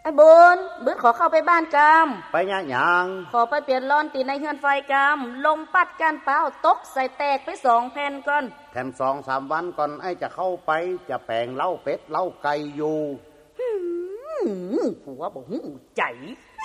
ไอ้บุญบืดขอเข้าไปบ้านกามไปยังขอไปเปลี่ยนร้อนตีในเฮือนไฟกามลมปัดกันเปล่าตกใส่แตกไป2 แผ่นก่อนแถม2-3 วันก่อนไอ้จะเข้าไปจะแปลงเล้าเป็ดเล้าไก่อยู่หัวบ่หูใจ